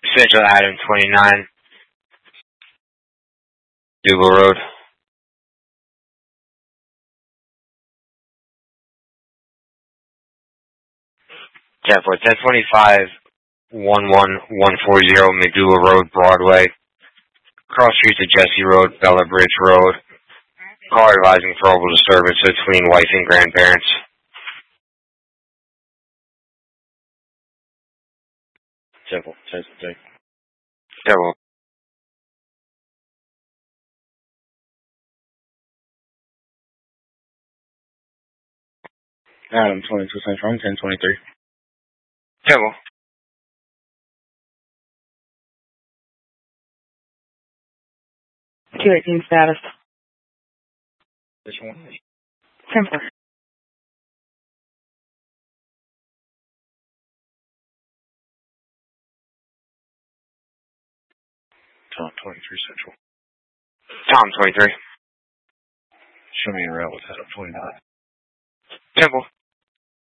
Central Adam 29, Dougal Road. 1025 11140 Medulla Road, Broadway. Cross streets of Jesse Road, Bella Bridge Road. Car advising probable disturbance between wife and grandparents. Simple. Adam 22 Central, I'm 1023. Simple. 218 status. Which one? Simple. Tom 23 Central. Tom 23. Show me a route with Adam 29. Simple.